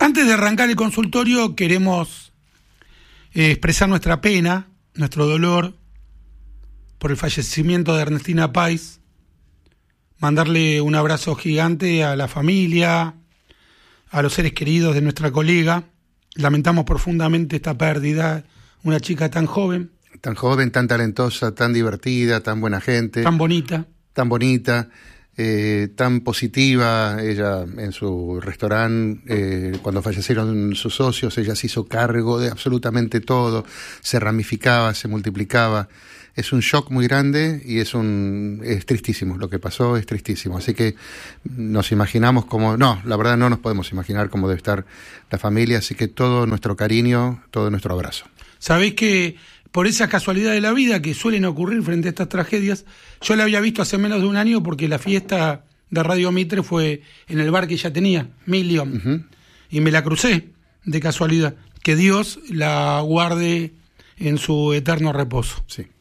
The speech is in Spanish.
Antes de arrancar el consultorio queremos expresar nuestra pena, nuestro dolor por el fallecimiento de Ernestina Pais, mandarle un abrazo gigante a la familia, a los seres queridos de nuestra colega. Lamentamos profundamente esta pérdida, una chica tan joven, tan talentosa, tan divertida, tan buena gente, tan bonita, tan positiva. Ella en su restaurante, cuando fallecieron sus socios, ella se hizo cargo de absolutamente todo, se ramificaba, se multiplicaba. Es un shock muy grande y es tristísimo, lo que pasó es tristísimo. Así que nos imaginamos la verdad no nos podemos imaginar cómo debe estar la familia, así que todo nuestro cariño, todo nuestro abrazo. Sabéis que por esa casualidad de la vida que suelen ocurrir frente a estas tragedias, yo la había visto hace menos de un año porque la fiesta de Radio Mitre fue en el bar que ella tenía, Million, y me la crucé de casualidad. Que Dios la guarde en su eterno reposo. Sí.